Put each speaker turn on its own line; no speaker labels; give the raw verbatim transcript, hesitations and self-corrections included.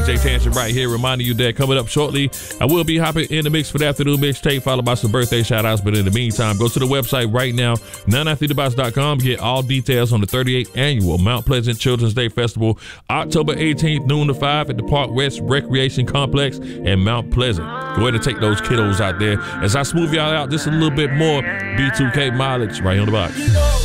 J Tangent right here, reminding you that coming up shortly, I will be hopping in the mix for the afternoon mixtape, followed by some birthday shout-outs. But in the meantime, go to the website right now, none after the box dot com, get all details on the thirty-eighth Annual Mount Pleasant Children's Day Festival, October eighteenth, noon to five at the Park West Recreation Complex in Mount Pleasant. Go ahead and take those kiddos out there. As I smooth y'all out just a little bit more, B two K mileage right on the box.